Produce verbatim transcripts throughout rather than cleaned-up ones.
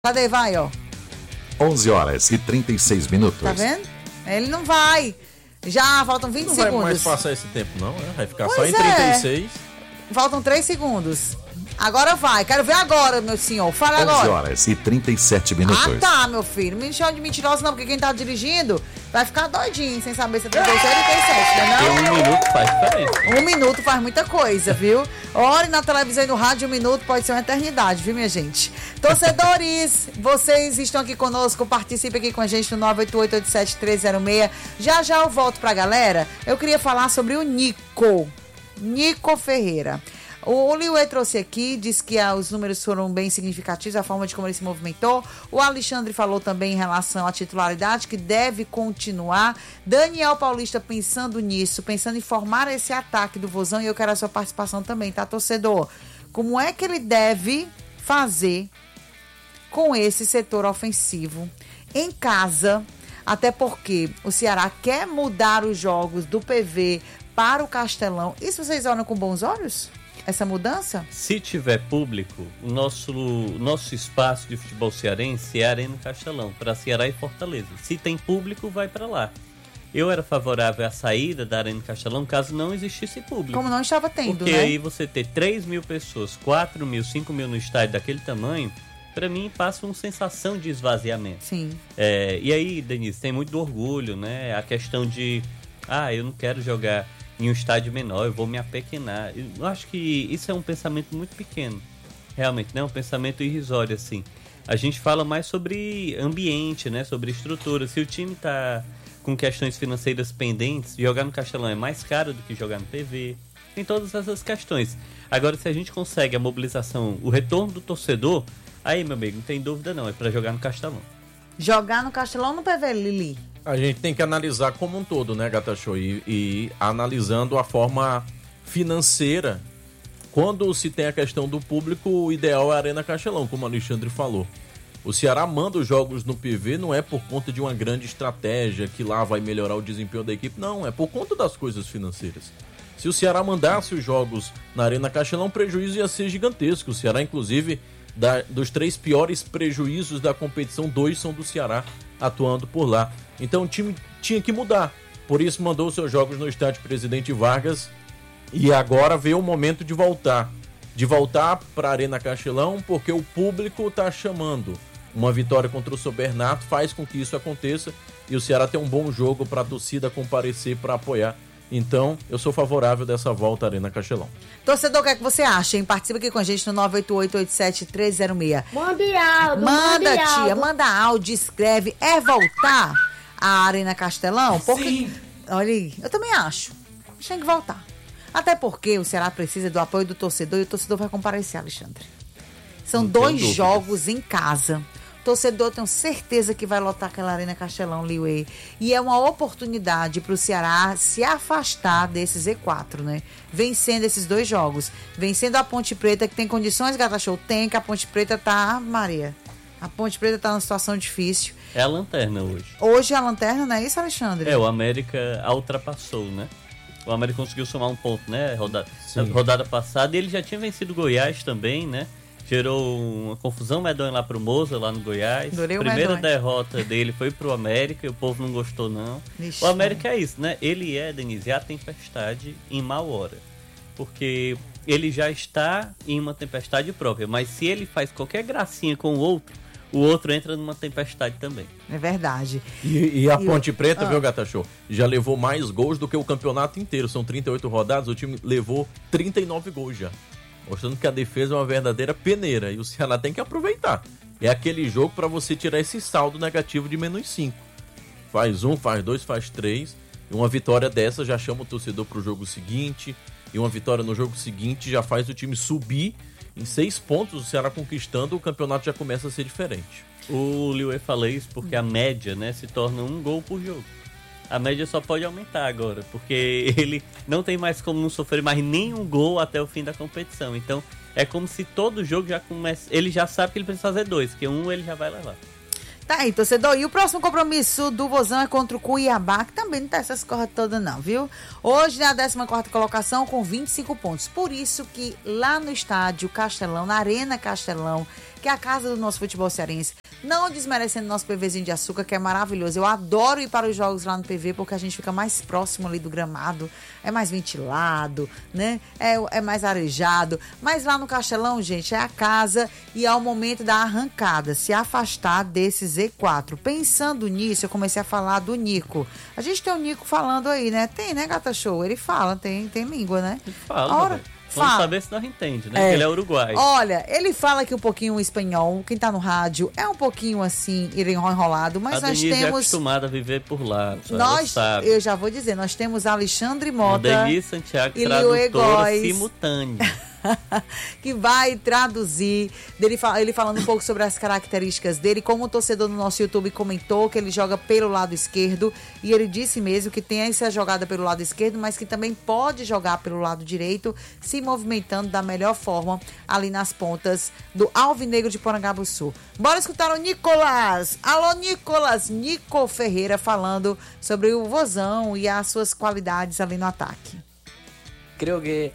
Cadê? Vai, ó. onze horas e trinta e seis minutos. Tá vendo? Ele não vai. Já faltam vinte não segundos. Não vai mais passar esse tempo, não. Né? Vai ficar pois só em trinta e seis. É. Faltam três segundos. Agora vai. Quero ver agora, meu senhor. Fala agora. onze horas e trinta e sete minutos. Ah, tá, meu filho. Me chama de mentirosa não, porque quem tá dirigindo vai ficar doidinho, sem saber se é trinta e seis ou trinta e sete, né? Não? Porque um minuto faz diferença. Um minuto faz muita coisa, viu? Ore na televisão e no rádio, um minuto pode ser uma eternidade, viu, minha gente? Torcedores, vocês estão aqui conosco, participe aqui com a gente no nove oito oito, oito sete três zero seis. Já já eu volto pra galera. Eu queria falar sobre o Nico. Nico Ferreira. O Liuê trouxe aqui, disse que ah, os números foram bem significativos, a forma de como ele se movimentou. O Alexandre falou também em relação à titularidade, que deve continuar. Daniel Paulista pensando nisso, pensando em formar esse ataque do Vozão, e eu quero a sua participação também, tá, torcedor? Como é que ele deve fazer com esse setor ofensivo em casa? Até porque o Ceará quer mudar os jogos do P V para o Castelão. Isso vocês olham com bons olhos? Essa mudança? Se tiver público, o nosso, nosso espaço de futebol cearense é a Arena Castelão, para Ceará e Fortaleza. Se tem público, vai para lá. Eu era favorável à saída da Arena Castelão caso não existisse público. Como não estava tendo, Porque né? aí você ter três mil pessoas, quatro mil, cinco mil no estádio daquele tamanho, para mim passa uma sensação de esvaziamento. Sim. É, e aí, Denise, tem muito do orgulho, né? A questão de, ah, eu não quero jogar em um estádio menor, eu vou me apequenar. Eu acho que isso é um pensamento muito pequeno, realmente, né? Um pensamento irrisório, assim. A gente fala mais sobre ambiente, né? Sobre estrutura. Se o time tá com questões financeiras pendentes, jogar no Castelão é mais caro do que jogar no P V. Tem todas essas questões. Agora, se a gente consegue a mobilização, o retorno do torcedor, aí, meu amigo, não tem dúvida não, é para jogar no Castelão. Jogar no Castelão ou no P V, Lili? A gente tem que analisar como um todo, né, Gata Show? E, e analisando a forma financeira. Quando se tem a questão do público, o ideal é a Arena Castelão, como o Alexandre falou. O Ceará manda os jogos no P V, não é por conta de uma grande estratégia que lá vai melhorar o desempenho da equipe, não, é por conta das coisas financeiras. Se o Ceará mandasse os jogos na Arena Castelão, o prejuízo ia ser gigantesco. O Ceará, inclusive, da, dos três piores prejuízos da competição, dois são do Ceará atuando por lá. Então o time tinha que mudar. Por isso mandou seus jogos no estádio Presidente Vargas. E agora veio o momento de voltar. De voltar para a Arena Castelão, porque o público está chamando. Uma vitória contra o Sobernato faz com que isso aconteça. E o Ceará tem um bom jogo para a torcida comparecer para apoiar. Então, eu sou favorável dessa volta à Arena Castelão. Torcedor, o que é que você acha, hein? Participa aqui com a gente no nove oito oito, oito sete três zero seis. Manda áudio, Manda, manda tia, áudio. manda áudio, escreve. É voltar à Arena Castelão? Porque, sim. Olha aí, eu também acho. Tem que voltar. Até porque o Ceará precisa do apoio do torcedor e o torcedor vai comparecer, Alexandre. São Não dois tenho jogos em casa. O torcedor, tenho certeza que vai lotar aquela Arena Castelão, Liuê. E é uma oportunidade para o Ceará se afastar desse Z quatro, né? Vencendo esses dois jogos. Vencendo a Ponte Preta, que tem condições, Gata Show? Tem, que a Ponte Preta tá... Maria, a Ponte Preta tá numa situação difícil. É a lanterna hoje. Hoje é a lanterna, não é isso, Alexandre? É, o América a ultrapassou, né? O América conseguiu somar um ponto, né? Rodada, na rodada passada. E ele já tinha vencido o Goiás também, né? Gerou uma confusão medonha lá pro Moza, lá no Goiás. Adorei o Primeira medonho. derrota dele foi pro América e o povo não gostou, não. Vixe, o América é isso, né? Ele é, Denise, a tempestade em mau hora. Porque ele já está em uma tempestade própria. Mas se ele faz qualquer gracinha com o outro, o outro entra numa tempestade também. É verdade. E, e a E Ponte o- Preta, ah. viu, Gata Show? Já levou mais gols do que o campeonato inteiro. São trinta e oito rodadas, o time levou trinta e nove gols já. Mostrando que a defesa é uma verdadeira peneira. E o Ceará tem que aproveitar. É aquele jogo para você tirar esse saldo negativo de menos cinco. Faz um, faz dois, faz três. E uma vitória dessa já chama o torcedor pro jogo seguinte. E uma vitória no jogo seguinte já faz o time subir. Em seis pontos, o Ceará conquistando, o campeonato já começa a ser diferente. O Liuê fala isso porque a média, né, se torna um gol por jogo. A média só pode aumentar agora, porque ele não tem mais como não sofrer mais nenhum gol até o fim da competição. Então, é como se todo jogo já comece... Ele já sabe que ele precisa fazer dois, que um ele já vai levar. Tá aí, torcedor. E o próximo compromisso do Vozão é contra o Cuiabá, que também não tá essas corras todas não, viu? Hoje na décima quarta colocação com vinte e cinco pontos. Por isso que lá no estádio Castelão, na Arena Castelão, que é a casa do nosso futebol cearense. Não desmerecendo nosso PVzinho de açúcar, que é maravilhoso. Eu adoro ir para os jogos lá no P V, porque a gente fica mais próximo ali do gramado, é mais ventilado, né? É, é mais arejado. Mas lá no Castelão, gente, é a casa e é o momento da arrancada, se afastar desse Z quatro. Pensando nisso, eu comecei a falar do Nico. A gente tem o Nico falando aí, né? Tem, né, Gata Show? Ele fala, tem, tem língua, né? Ele fala, Ora, Vamos fala. saber se nós entende, né? É. Porque ele é uruguaio. Olha, ele fala aqui um pouquinho espanhol. Quem tá no rádio é um pouquinho assim, enrolado, mas a nós Denise é temos. acostumada a viver por lá. ela Nós, sabe. eu já vou dizer, nós temos Alexandre O Mota. Denise Santiago, e tradutora Egóis. simultânea. que vai traduzir, dele, ele falando um pouco sobre as características dele, como o torcedor no nosso YouTube comentou que ele joga pelo lado esquerdo, e ele disse mesmo que tem essa jogada pelo lado esquerdo, mas que também pode jogar pelo lado direito, se movimentando da melhor forma ali nas pontas do Alvinegro de Porangabuçu. Bora escutar o Nicolás. Alô, Nicolás. Nico Ferreira falando sobre o Vozão e as suas qualidades ali no ataque. Creo que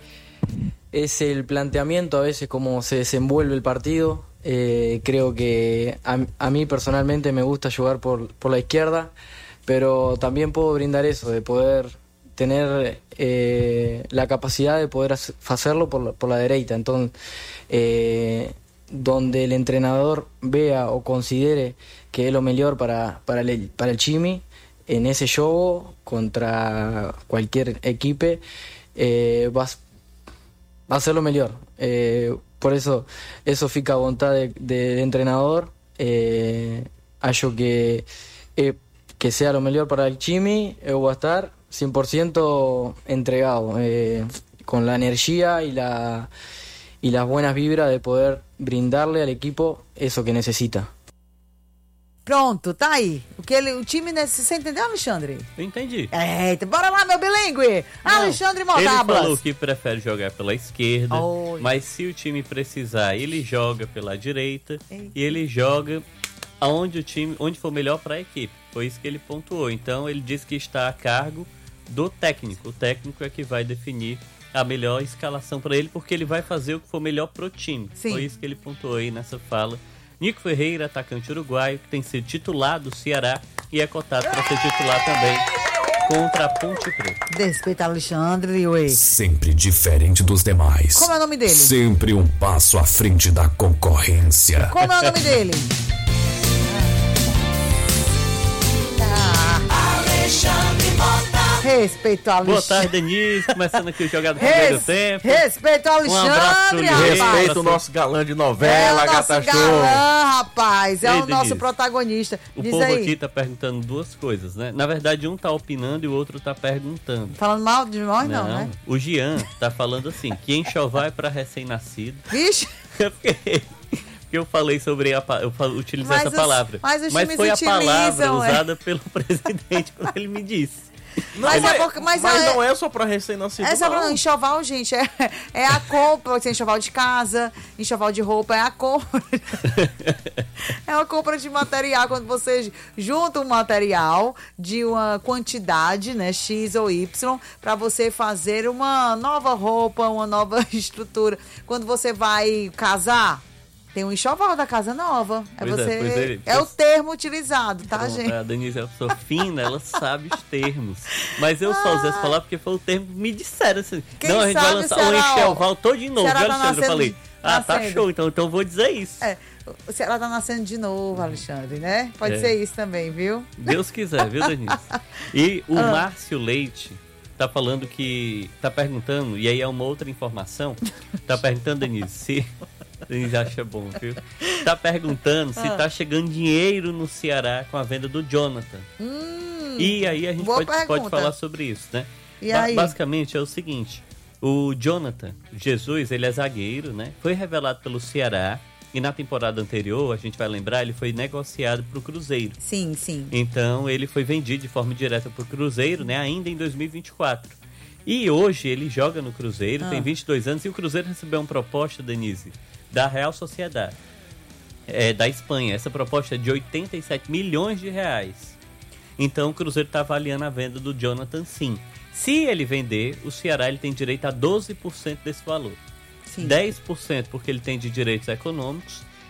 es el planteamiento a veces cómo se desenvuelve el partido. Eh, creo que a, a mí personalmente me gusta jugar por, por la izquierda, pero también puedo brindar eso, de poder tener eh, la capacidad de poder hacerlo por la, por la derecha. Entonces, eh, donde el entrenador vea o considere que es lo mejor para, para, el, para el Chimi, en ese juego contra cualquier equipo, eh, vas va a ser lo mejor. Eh, por eso, eso fica a voluntad de, de, de entrenador. Eh, acho que, eh, que sea lo mejor para el Chimi, yo voy a estar cien por ciento entregado, eh, con la energía y, la, y las buenas vibras de poder brindarle al equipo eso que necesita. Pronto, tá aí. O, que ele, o time, nesse, você entendeu, Alexandre? Eu entendi. Eita, bora lá, meu bilíngue! Não, Alexandre ele Motablas. falou que prefere jogar pela esquerda, Oi. mas se o time precisar, ele joga pela direita. Eita. E ele joga aonde o time, onde for melhor para a equipe. Foi isso que ele pontuou. Então ele disse que está a cargo do técnico. O técnico é que vai definir a melhor escalação para ele, porque ele vai fazer o que for melhor pro time. Sim. Foi isso que ele pontuou aí nessa fala. Nico Ferreira, atacante uruguaio, que tem sido titular do Ceará e é cotado para ser titular também contra a Ponte Preta. Respeita Alexandre, ué. Sempre diferente dos demais. Como é o nome dele? Sempre um passo à frente da concorrência. Como é o nome dele? Alexandre Mota. Respeito ao Boa Alexandre. tarde, Denise. Começando aqui o Jogado do Primeiro Tempo. Respeito ao Um abraço pro Alexandre, Luiz. rapaz. Respeita o nosso galã de É novela, o nosso Gata Show. galã, rapaz. É Ei, o nosso Denise, protagonista. O Diz povo aí. aqui tá perguntando duas coisas, né? Na verdade, um tá opinando e o outro tá perguntando. Falando mal de nós, não, né? O Jean tá falando assim, que enxoval é pra recém-nascido. Vixe. Porque eu falei sobre a pa- eu fal- utilizei Mas essa os- palavra. mas os times foi a palavra utilizam, é. usada pelo presidente quando ele me disse. Mas, é porque, mas, Mas é, não é só pra recém-nascido, essa não. não, enxoval, gente, é, é a compra, pode ser enxoval de casa, enxoval de roupa, é a compra. É uma compra de material, quando você junta um material de uma quantidade, né, X ou Y, para você fazer uma nova roupa, uma nova estrutura. Quando você vai casar, tem um enxoval da casa nova. É, Pois é, você, pois é. é o termo utilizado, tá, Pronto, gente? a Denise é uma pessoa fina, ela sabe os termos. Mas eu só usei essa palavra porque foi o termo que me disseram assim. Quem não, a gente vai sabe lançar o um Ceará, ó, enxoval todo de novo, Ceará viu, tá Alexandre? Eu nascendo- falei, ah, tá nascendo. show, então, então eu vou dizer isso. É, o Ceará tá nascendo de novo, Alexandre, né? Pode É. ser isso também, viu? Deus quiser, viu, Denise? E o Ah. Márcio Leite tá falando que. Tá perguntando, e aí é uma outra informação. Tá perguntando, Denise, se. Denise acha bom, viu? Tá perguntando se Ah. tá chegando dinheiro no Ceará com a venda do Jonathan. E aí a gente boa pode, pode pergunta. falar sobre isso, né? E Ba- aí? Basicamente é o seguinte: o Jonathan Jesus, ele é zagueiro, né? Foi revelado pelo Ceará. E na temporada anterior, a gente vai lembrar, ele foi negociado pro Cruzeiro. Sim, sim. Então ele foi vendido de forma direta pro Cruzeiro, né, ainda em dois mil e vinte e quatro. E hoje ele joga no Cruzeiro, Ah. tem vinte e dois anos, e o Cruzeiro recebeu uma proposta, Denise, da Real Sociedade, é, da Espanha. Essa proposta é de oitenta e sete milhões de reais. Então o Cruzeiro está avaliando a venda do Jonathan, sim. Se ele vender, o Ceará ele tem direito a doze por cento desse valor. Sim. dez por cento porque ele tem de direitos econômicos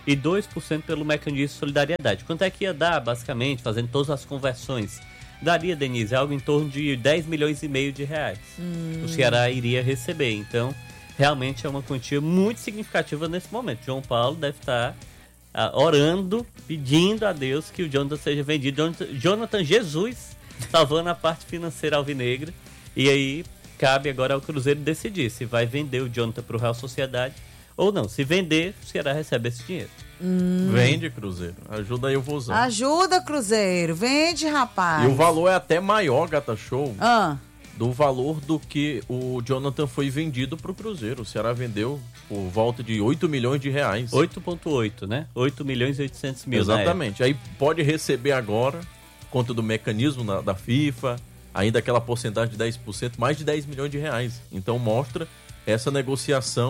e dois por cento pelo mecanismo de solidariedade. Quanto é que ia dar, basicamente, fazendo todas as conversões? Daria, Denise, algo em torno de dez milhões e meio de reais. Hum. O Ceará iria receber. Então, realmente é uma quantia muito significativa nesse momento. João Paulo deve estar ah, orando, pedindo a Deus que o Jonathan seja vendido. Jonathan, Jonathan Jesus salvando a parte financeira alvinegra. E aí, cabe agora ao Cruzeiro decidir se vai vender o Jonathan para o Real Sociedade ou não. Se vender, o Ceará recebe esse dinheiro. Hum. Vende, Cruzeiro. Ajuda aí o Vozão. Ajuda, Cruzeiro. Vende, rapaz. E o valor é até maior, Gata Show, ah. do valor do que o Jonathan foi vendido pro Cruzeiro. O Ceará vendeu por volta de oito milhões de reais. oito vírgula oito, né? oito milhões e oitocentos mil. Exatamente. Aí pode receber agora, conta do mecanismo na, da FIFA, ainda aquela porcentagem de dez por cento, mais de dez milhões de reais. Então mostra essa negociação.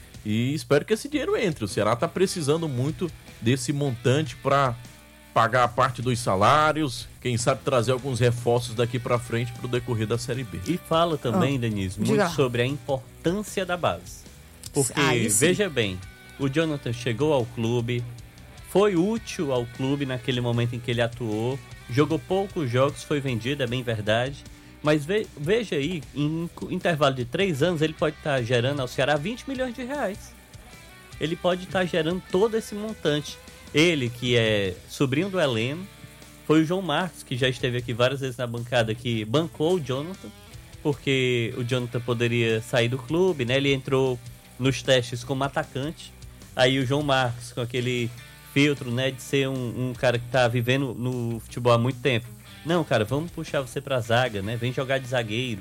E espero que esse dinheiro entre. O Ceará está precisando muito desse montante para pagar a parte dos salários, quem sabe trazer alguns reforços daqui para frente para o decorrer da Série B. E fala também, oh, Denise, muito diga. sobre a importância da base. Porque, ah, veja bem, o Jonathan chegou ao clube, foi útil ao clube naquele momento em que ele atuou, jogou poucos jogos, foi vendido, é bem verdade. Mas ve, veja aí, em intervalo de três anos, ele pode estar tá gerando ao Ceará vinte milhões de reais. Ele pode estar tá gerando todo esse montante. Ele, que é sobrinho do Heleno, foi o João Marcos, que já esteve aqui várias vezes na bancada, que bancou o Jonathan, porque o Jonathan poderia sair do clube, né? Ele entrou nos testes como atacante. Aí o João Marcos, com aquele filtro, né, de ser um, um cara que está vivendo no futebol há muito tempo. Não, cara, vamos puxar você pra zaga, né? Vem jogar de zagueiro.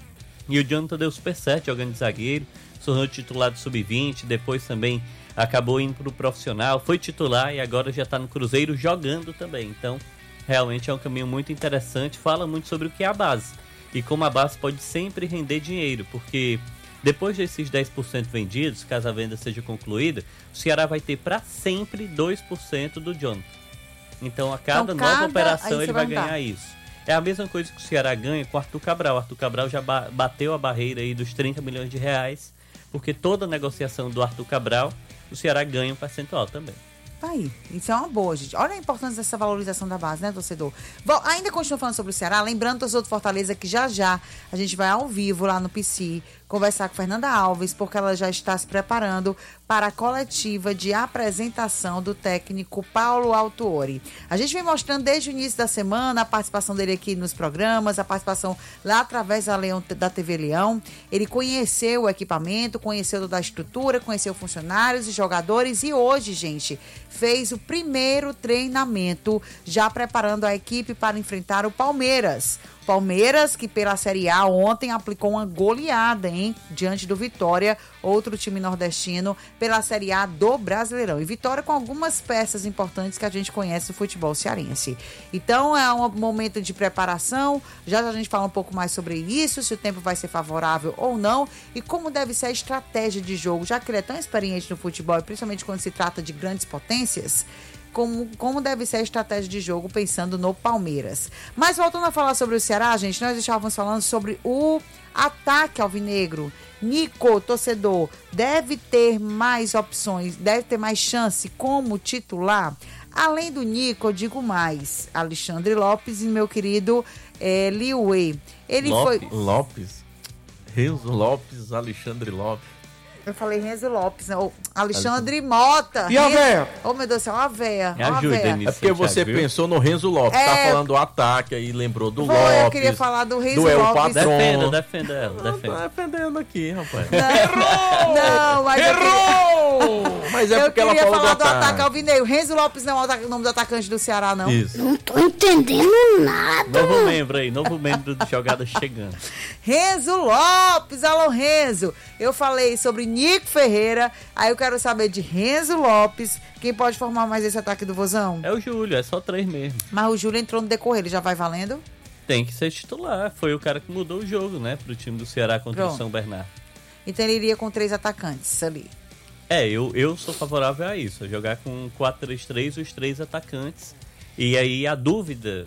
E o Jonathan deu super certo jogando de zagueiro. Tornou titular do sub vinte. Depois também acabou indo pro profissional. Foi titular e agora já tá no Cruzeiro jogando também. Então, realmente é um caminho muito interessante. Fala muito sobre o que é a base. E como a base pode sempre render dinheiro. Porque depois desses dez por cento vendidos, caso a venda seja concluída, o Ceará vai ter para sempre dois por cento do Jonathan. Então, a cada então, nova cada... operação ele vai ganhar isso. É a mesma coisa que o Ceará ganha com o Arthur Cabral. O Arthur Cabral já ba- bateu a barreira aí dos trinta milhões de reais, porque toda a negociação do Arthur Cabral, o Ceará ganha um percentual também. Aí, isso é uma boa, gente. Olha a importância dessa valorização da base, né, torcedor? Bom, ainda continuo falando sobre o Ceará, lembrando, torcedor do Fortaleza, que já já a gente vai ao vivo lá no P C conversar com Fernanda Alves, porque ela já está se preparando para a coletiva de apresentação do técnico Paulo Autuori. A gente vem mostrando desde o início da semana a participação dele aqui nos programas, a participação lá através da, Leão, da T V Leão. Ele conheceu o equipamento, conheceu toda a estrutura, conheceu funcionários e jogadores e hoje, gente, fez o primeiro treinamento já preparando a equipe para enfrentar o Palmeiras. Palmeiras, que pela Série A ontem aplicou uma goleada, hein? Diante do Vitória, outro time nordestino, pela Série A do Brasileirão. E Vitória com algumas peças importantes que a gente conhece do futebol cearense. Então é um momento de preparação. Já já a gente fala um pouco mais sobre isso, se o tempo vai ser favorável ou não, e como deve ser a estratégia de jogo, já que ele é tão experiente no futebol, e principalmente quando se trata de grandes potências. Como, como deve ser a estratégia de jogo pensando no Palmeiras. Mas voltando a falar sobre o Ceará, gente, nós estávamos falando sobre o ataque alvinegro. Nico, torcedor, deve ter mais opções, deve ter mais chance como titular. Além do Nico, eu digo mais, Alexandre Lopes e meu querido é, Liuê. Ele Lopes, foi... Lopes, Renzo Lopes, Alexandre Lopes. Eu falei Renzo Lopes, né? Alexandre Mota. E a véia? Oh, meu Deus do céu, uma véia. Me ajuda nisso. É porque você viu? pensou no Renzo Lopes. É... Tá falando do ataque aí, lembrou do Foi, Lopes. Eu queria falar do Renzo do Lopes. Defenda, defenda ela. Não, defenda. tá defendendo aqui, rapaz. Errou! Não, mas Errou! Eu queria, mas é eu porque ela queria falou falar do do ataque. ataque alvinegro. Renzo Lopes não é o nome do atacante do Ceará, não. Isso. Não tô entendendo nada. Novo membro aí, novo membro de jogada chegando. Renzo Lopes, alô Renzo. Eu falei sobre Nico Ferreira, aí eu quero saber de Renzo Lopes. Quem pode formar mais esse ataque do Vozão? É o Júlio, é só três mesmo. Mas o Júlio entrou no decorrer, ele já vai valendo? Tem que ser titular, foi o cara que mudou o jogo, né, pro time do Ceará contra Pronto. o São Bernardo. Então ele iria com três atacantes ali. É, eu, eu sou favorável a isso, a jogar com quatro três três, os três atacantes. E aí a dúvida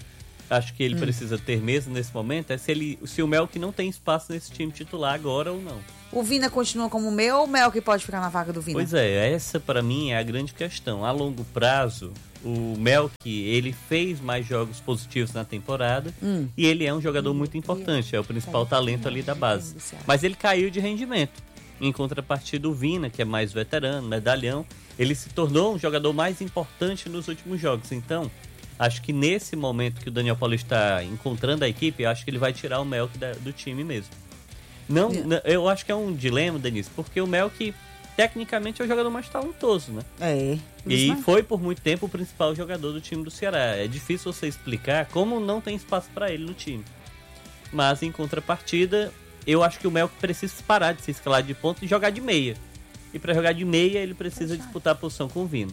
acho que ele Hum. precisa ter mesmo nesse momento é se, ele, se o Melk não tem espaço nesse time titular agora ou não. O Vina continua como o meu ou o Melk pode ficar na vaga do Vina? Pois é, essa para mim é a grande questão. A longo prazo, o Melk, ele fez mais jogos positivos na temporada Hum. e ele é um jogador muito importante, é o principal talento ali da base. Mas ele caiu de rendimento. Em contrapartida, o Vina, que é mais veterano, medalhão, ele se tornou um jogador mais importante nos últimos jogos. Então, acho que nesse momento que o Daniel Paulista está encontrando a equipe, eu acho que ele vai tirar o Melk da, do time mesmo. Não, n- eu acho que é um dilema, Denise, porque o Melk, tecnicamente, é o jogador mais talentoso, né? É. E foi por muito tempo o principal jogador do time do Ceará. É difícil você explicar como não tem espaço para ele no time. Mas, em contrapartida, eu acho que o Melk precisa parar de se escalar de ponta e jogar de meia. E para jogar de meia, ele precisa disputar a posição com o Vina.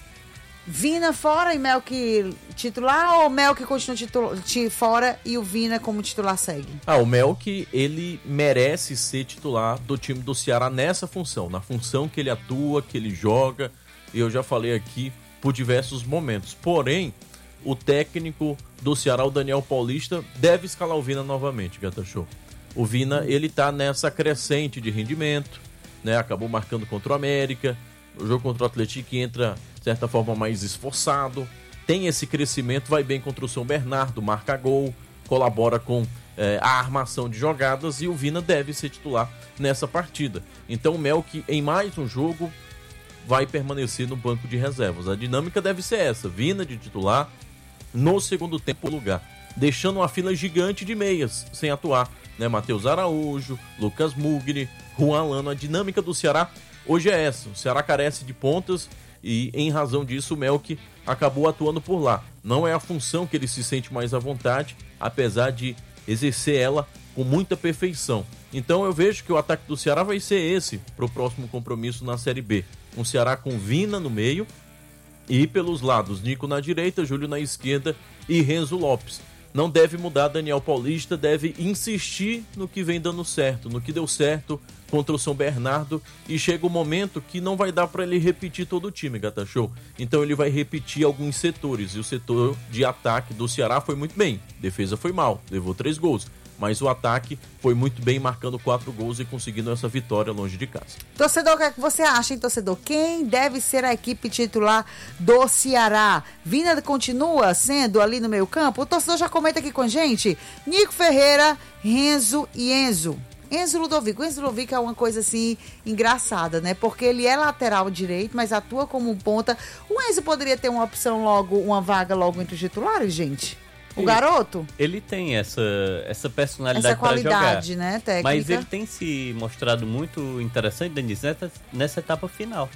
Vina fora e Melk titular ou Melk continua titular, ti- fora e o Vina como titular segue? Ah, o Melk, ele merece ser titular do time do Ceará nessa função, na função que ele atua, que ele joga. Eu já falei aqui por diversos momentos. Porém, o técnico do Ceará, o Daniel Paulista, deve escalar o Vina novamente, Gata Show. O Vina, ele tá nessa crescente de rendimento, né? Acabou marcando contra o América. O jogo contra o Atlético entra, de certa forma, mais esforçado. Tem esse crescimento, vai bem contra o São Bernardo, marca gol, colabora com eh, a armação de jogadas e o Vina deve ser titular nessa partida. Então o Melk, em mais um jogo, vai permanecer no banco de reservas. A dinâmica deve ser essa, Vina de titular no segundo tempo lugar, deixando uma fila gigante de meias sem atuar, né? Matheus Araújo, Lucas Mugni, Juan Lano. A dinâmica do Ceará hoje é essa, o Ceará carece de pontas e em razão disso o Melk acabou atuando por lá. Não é a função que ele se sente mais à vontade, apesar de exercer ela com muita perfeição. Então eu vejo que o ataque do Ceará vai ser esse para o próximo compromisso na Série B. Um Ceará com Vina no meio e pelos lados, Nico na direita, Júlio na esquerda e Renzo Lopes. Não deve mudar, Daniel Paulista deve insistir no que vem dando certo, no que deu certo contra o São Bernardo, e chega o momento que não vai dar para ele repetir todo o time, Gata Show. Então ele vai repetir alguns setores, e o setor de ataque do Ceará foi muito bem, defesa foi mal, levou três gols, mas o ataque foi muito bem, marcando quatro gols e conseguindo essa vitória longe de casa. Torcedor, o que é que você acha, hein, torcedor? Quem deve ser a equipe titular do Ceará? Vina continua sendo ali no meio campo? O torcedor já comenta aqui com a gente. Nico Ferreira, Renzo e Enzo. Enzo Ludovico. Enzo Ludovico é uma coisa assim engraçada, né? Porque ele é lateral direito, mas atua como um ponta. O Enzo poderia ter uma opção logo, uma vaga logo entre os titulares, gente? O Ele- garoto? Ele tem essa, essa personalidade Essa para jogar. qualidade, né, técnica. Mas ele tem se mostrado muito interessante, Denise, nessa, nessa etapa final.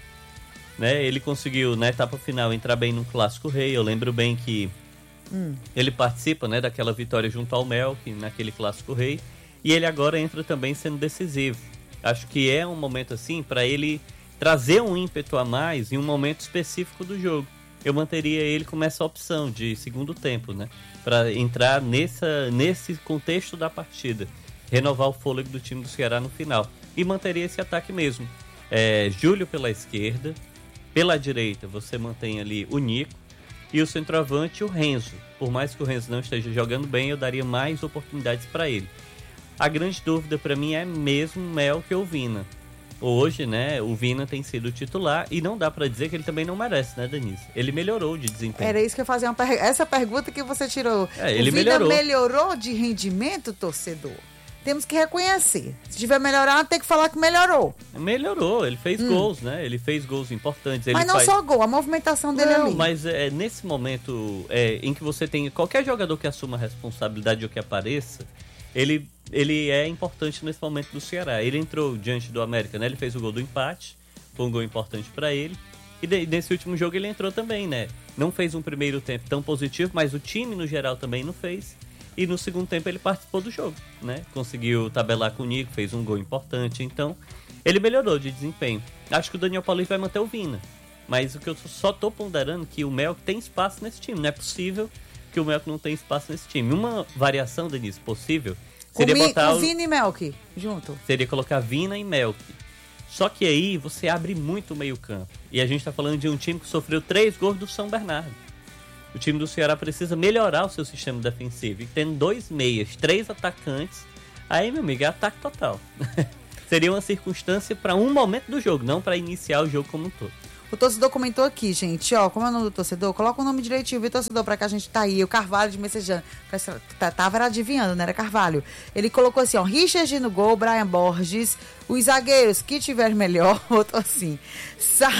Né? Ele conseguiu, na etapa final, entrar bem no Clássico Rei. Eu lembro bem que Hum. ele participa, né, daquela vitória junto ao Melk, naquele Clássico Rei. E ele agora entra também sendo decisivo. Acho que é um momento assim para ele trazer um ímpeto a mais em um momento específico do jogo. Eu manteria ele como essa opção de segundo tempo, né? Para entrar nessa, nesse contexto da partida. Renovar o fôlego do time do Ceará no final. E manteria esse ataque mesmo. É, Júlio pela esquerda. Pela direita você mantém ali o Nico. E o centroavante, o Renzo. Por mais que o Renzo não esteja jogando bem, eu daria mais oportunidades para ele. A grande dúvida para mim é mesmo Melk ou Vina. Hoje, né, o Vina tem sido titular e não dá pra dizer que ele também não merece, né, Denise? Ele melhorou de desempenho. Era isso que eu ia fazer, uma per... essa pergunta que você tirou. É, ele o Vina melhorou. melhorou de rendimento, torcedor? Temos que reconhecer. Se tiver melhorado, tem que falar que melhorou. Melhorou, ele fez gols, né? Ele fez gols importantes. Ele Mas não faz... só gol, a movimentação dele Não, ali. mas é, nesse momento é, em que você tem qualquer jogador que assuma a responsabilidade ou que apareça, ele, ele é importante nesse momento do Ceará. Ele entrou diante do América, né? Ele fez o gol do empate, foi um gol importante para ele. E de, nesse último jogo ele entrou também, né? Não fez um primeiro tempo tão positivo, mas o time no geral também não fez. E no segundo tempo ele participou do jogo, né? Conseguiu tabelar com o Nico, fez um gol importante. Então, ele melhorou de desempenho. Acho que o Daniel Paulista vai manter o Vina. Mas o que eu só tô ponderando é que o Melk tem espaço nesse time. Não é possível que o Melk não tenha espaço nesse time. Uma variação, Denise, possível seria com, Mi, botar com o... Vina e Melk junto. Seria colocar Vina e Melk. Só que aí você abre muito o meio campo. E a gente tá falando de um time que sofreu três gols do São Bernardo. o time do Ceará precisa melhorar o seu sistema defensivo. E tendo dois meias, três atacantes, aí, meu amigo, é ataque total. Seria uma circunstância para um momento do jogo, não para iniciar o jogo como um todo. O torcedor comentou aqui, gente, ó, como é o nome do torcedor? Coloca o nome direitinho, viu, torcedor, pra que a gente tá aí. O Carvalho de Messejana. Tava era adivinhando, né? Era Carvalho. Ele colocou assim, ó, Richard no gol, Brian Borges, os zagueiros, que tiver melhor, botou assim. Sá...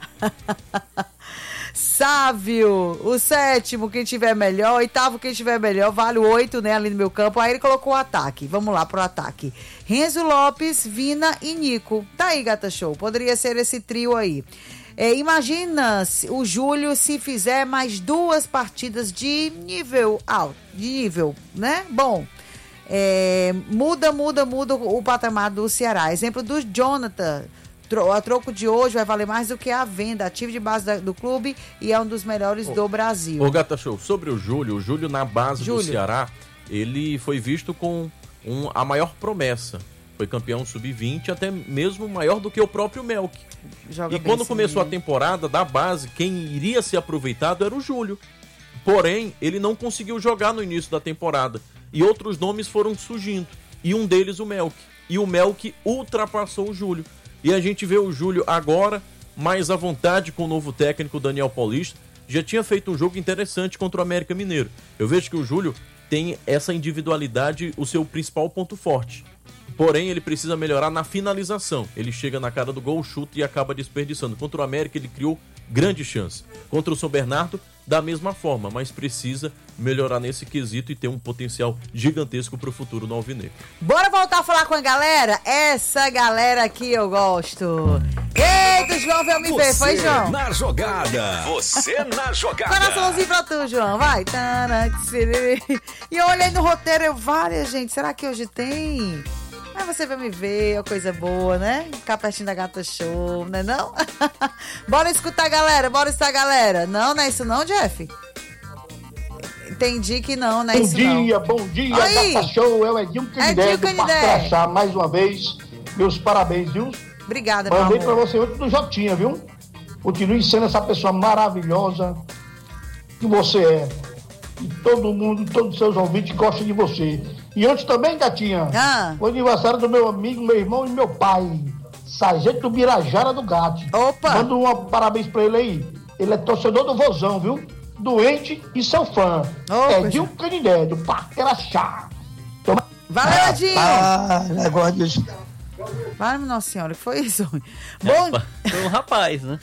Sávio, o sétimo, quem tiver melhor, oitavo, quem tiver melhor, vale o oito, né, ali no meu campo. Aí ele colocou o ataque. Vamos lá pro ataque. Renzo Lopes, Vina e Nico. Tá aí, Gata Show. Poderia ser esse trio aí. É, imagina o Júlio se fizer mais duas partidas de nível alto, de nível, né? Bom, é, muda, muda, muda o patamar do Ceará. Exemplo do Jonathan. A troco de hoje vai valer mais do que a venda. Ativo de base da, do clube e é um dos melhores oh, do Brasil. Ô, Gata Show, sobre o Júlio, o Júlio na base Júlio. do Ceará, ele foi visto com um, a maior promessa. Foi campeão sub vinte, até mesmo maior do que o próprio Melk. Joga e quando começou a temporada da base, quem iria ser aproveitado era o Júlio. Porém, ele não conseguiu jogar no início da temporada. E outros nomes foram surgindo. E um deles o Melk. E o Melk ultrapassou o Júlio. E a gente vê o Júlio agora mais à vontade com o novo técnico Daniel Paulista. Já tinha feito um jogo interessante contra o América Mineiro. Eu vejo que o Júlio tem essa individualidade, o seu principal ponto forte. Porém, ele precisa melhorar na finalização. Ele chega na cara do gol, chuta e acaba desperdiçando. Contra o América, ele criou grande chance. Contra o São Bernardo, da mesma forma, mas precisa melhorar nesse quesito e ter um potencial gigantesco para o futuro no Alvinegro. Bora voltar a falar com a galera? Essa galera aqui eu gosto. Eita, João veio me ver, foi, João? Na jogada. Você na jogada. Coraçãozinho pra tu, João, vai. E eu olhei no roteiro, eu, várias, gente, será que hoje tem? Mas você vai me ver, é uma coisa boa, né? Ficar pertinho da Gata Show, né não? Bora escutar, galera, bora escutar, galera. Não, não é isso não, Jeff? Entendi que não, não é bom isso dia, não. Bom dia, bom dia, Gata Show, é o Edinho Canidé do Parque Crachá, mais uma vez, meus parabéns, viu? Obrigada, meu Mandei amor. pra você outro do Jotinha, viu? Continue sendo essa pessoa maravilhosa que você é. E todo mundo, todos os seus ouvintes gostam de você. E antes também, Gatinha, ah. o aniversário do meu amigo, meu irmão e meu pai, Sargento Birajara do Gato. Opa! Manda um parabéns pra ele aí. Ele é torcedor do Vozão, viu? Doente e seu fã. Opa, Edinho Canidé, do Parque Crachá. Toma... Valeu, Edinho! Ah, negócio disso. Vai, nossa senhora, que foi isso? Bom... Foi um rapaz, né?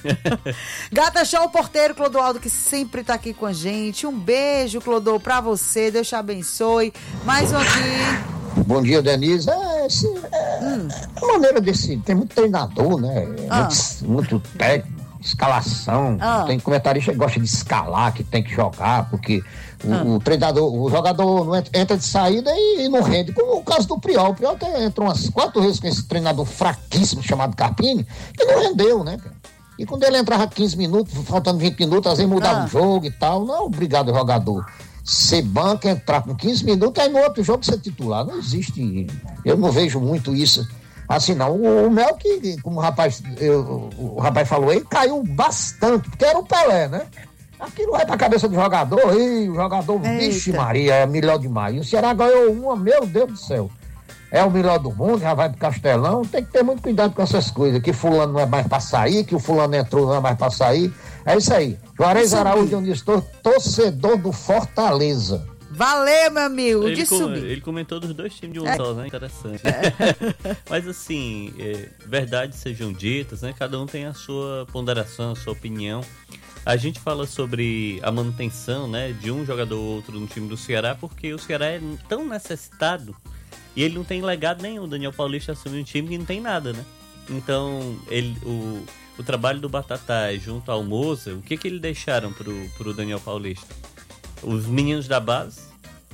Gata Show, o porteiro Clodoaldo, que sempre tá aqui com a gente. Um beijo, Clodô, pra você. Deus te abençoe. Mais um aqui. Bom dia, Denise. É, esse, é, hum. a maneira desse... Tem muito treinador, né? Ah. Muito, muito técnico, escalação. Ah. Tem comentarista que gosta de escalar, que tem que jogar, porque o, ah. o treinador, o jogador não entra, entra de saída e, e não rende. Como o caso do Priol. O Priol entrou umas quatro vezes com esse treinador fraquíssimo chamado Carpini, que não rendeu, né, cara? E quando ele entrava quinze minutos, faltando vinte minutos, às vezes mudava ah. o jogo e tal. Não, obrigado, jogador. Ser banca, entrar com quinze minutos, aí no outro jogo ser titular. Não existe. Eu não vejo muito isso assim, não. O, o Mel, que, como o rapaz, eu, o rapaz falou aí, caiu bastante, porque era o Pelé, né? Aquilo vai pra cabeça do jogador, e o jogador, Eita. Vixe Maria, é melhor demais. E o Ceará ganhou uma, meu Deus do céu. É o melhor do mundo, já vai pro Castelão. Tem que ter muito cuidado com essas coisas. Que fulano não é mais pra sair, que o fulano entrou não é mais pra sair. É isso aí. Juarez Araújo, onde estou, torcedor do Fortaleza. Valeu, meu amigo. Ele, de com, subir. ele comentou dos dois times de um é. só, né? Interessante. É. Mas assim, é, verdades sejam ditas, né? Cada um tem a sua ponderação, a sua opinião. A gente fala sobre a manutenção, né, de um jogador ou outro no time do Ceará, porque o Ceará é tão necessitado e ele não tem legado nenhum. O Daniel Paulista assumiu um time que não tem nada, né? Então, ele, o, o trabalho do Batatai junto ao Moza, o que que eles deixaram pro, pro Daniel Paulista? Os meninos da base?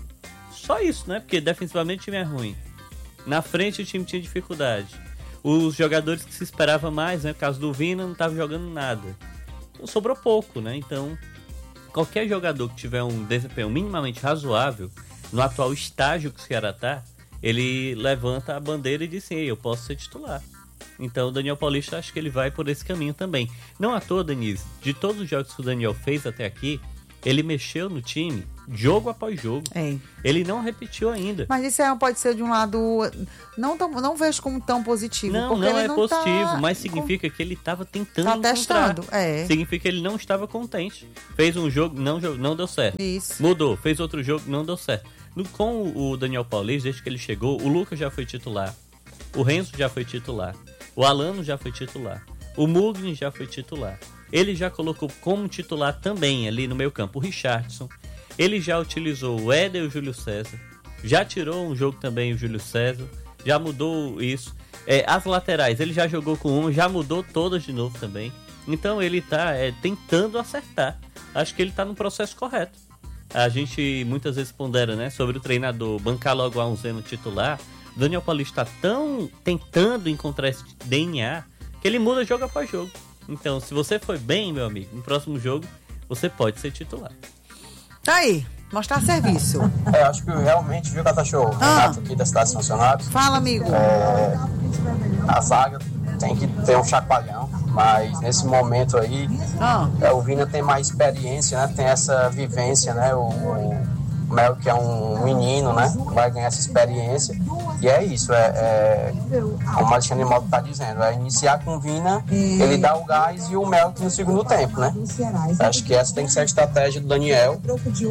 Só isso, né? Porque defensivamente o time é ruim. Na frente o time tinha dificuldade. Os jogadores que se esperava mais, né? Por causa do Vina, não estava jogando nada. Então, sobrou pouco, né? Então, qualquer jogador que tiver um desempenho minimamente razoável, no atual estágio que o Ceará tá, ele levanta a bandeira e diz assim, eu posso ser titular. Então o Daniel Paulista, acho que ele vai por esse caminho também. Não à toa, Denise, de todos os jogos que o Daniel fez até aqui, Ele mexeu no time jogo após jogo. É. Ele não repetiu ainda. Mas isso aí pode ser de um lado... Não, tão, não vejo como tão positivo. Não, porque não ele é não positivo, tá mas significa que ele estava tentando Tá encontrar. testando, é. Significa que ele não estava contente. Fez um jogo, não, não deu certo. Isso. Mudou, fez outro jogo, não deu certo. No, com o Daniel Paulista, desde que ele chegou, o Lucas já foi titular. O Renzo já foi titular. O Alano já foi titular. O Mugni já foi titular. Ele já colocou como titular também ali no meio campo o Richardson. Ele já utilizou o Éder e o Júlio César. Já tirou um jogo também o Júlio César. Já mudou isso. É, as laterais, ele já jogou com uma, já mudou todas de novo também. Então ele tá é, tentando acertar. Acho que ele tá no processo correto. A gente muitas vezes pondera, né, sobre o treinador bancar logo a um Zeno titular. Daniel Paulista tá tão tentando encontrar esse D N A que ele muda jogo após jogo. Então, se você foi bem, meu amigo, no próximo jogo, você pode ser titular. Tá aí, mostrar serviço. É, acho que realmente, viu, Cata Show? Ah. Renato aqui da Cidade Funcionários. Fala, amigo. É, a zaga tem que ter um chacoalhão, mas nesse momento aí, Ah. é, o Vina tem mais experiência, né? Tem essa vivência, né? O, o Mel, que é um menino, né? Vai ganhar essa experiência. E é isso, é, é como o Alexandre Moto está dizendo, é iniciar com o Vina, ele dá o gás e o Mel no segundo tempo, né? Acho que essa tem que ser a estratégia do Daniel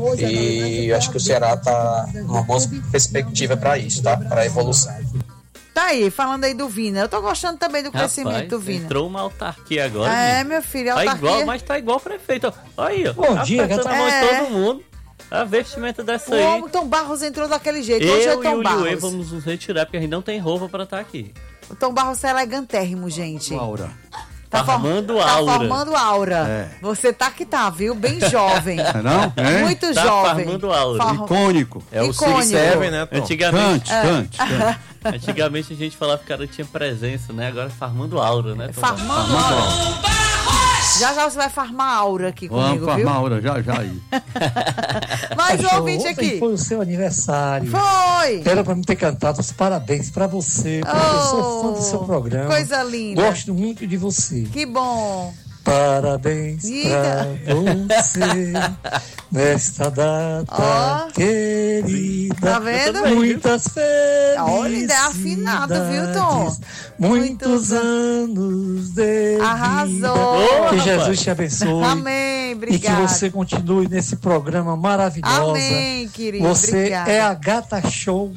e acho que o Ceará está numa boa perspectiva para isso, tá? Para a evolução. Tá aí, falando aí do Vina. Eu tô gostando também do Rapaz, crescimento do Vina. entrou uma autarquia agora. É, menino. meu filho, Tá autarquia. igual, mas tá igual o prefeito. Ó. Aí, ó. Bom dia, apertando a mão É. de todo mundo. A vestimenta dessa O aí. homem Tom Barros entrou daquele jeito. Hoje é Eu e Tom o Liuê Barros. vamos nos retirar, porque a gente não tem roupa pra estar aqui. O Tom Barros é elegantérrimo, gente. Aura. Tá Formando tá aura. formando aura. É. Você tá que tá, viu? Bem jovem. É não? Hein? Muito Tá jovem. formando aura. Form- Icônico. É o Icônico. Sig Seven, né, Tom? Antigamente, Cante, cante, cante. antigamente a gente falava que o cara tinha presença, né? Agora farmando aura, né? Tom? Farmando aura. Já já você vai farmar aura aqui comigo, Vamos viu? farmar Aura, já, já aí. Mais um Cachorro, ouvinte ontem aqui. foi o seu aniversário. Foi! Era pra me ter cantado os parabéns pra você, porque eu sou fã do seu programa. Coisa linda. Gosto muito de você. Que bom. Parabéns Eita. pra você nesta data Ó. querida. Tá vendo? Muitas felicidades. Olha, ele é afinado, viu, Tom? Muitos anos de Arrasou. vida. Ô, Que rapaz. Jesus te abençoe. Amém, E que obrigada. você continue nesse programa maravilhoso. Amém, querido. Você Obrigada. é a Gata Show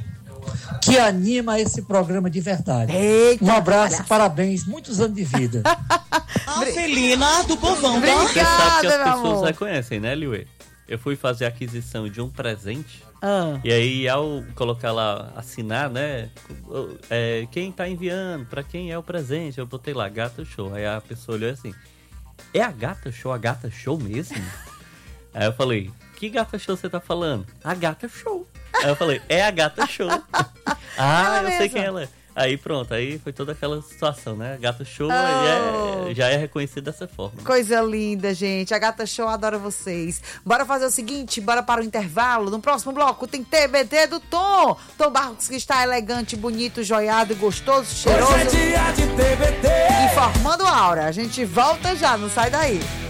que anima esse programa de verdade. Eita, um abraço, palhaço. parabéns, muitos anos de vida. A felina do povão, tá? Você sabe que Obrigada, as meu pessoas amor. reconhecem, né, Liuê? Eu fui fazer a aquisição de um presente. Ah. E aí, ao colocar lá, assinar, né? É, quem tá enviando, pra quem é o presente? Eu botei lá, Gata Show. Aí a pessoa olhou assim: é a Gata Show, a Gata Show mesmo? Aí eu falei: que Gata Show você tá falando? A Gata Show. Aí eu falei: é a Gata Show. Ah, Ela eu sei mesma. quem ela é. Aí pronto, aí foi toda aquela situação, né? Gata Show Oh. é, já é reconhecido dessa forma. Coisa linda, gente. A Gata Show adora vocês. Bora fazer o seguinte, bora para o intervalo. No próximo bloco tem T B T do Tom. Tom Barros, que está elegante, bonito, joiado, gostoso, cheiroso. Hoje é dia de T B T. E formando aura. A gente volta já, não sai daí.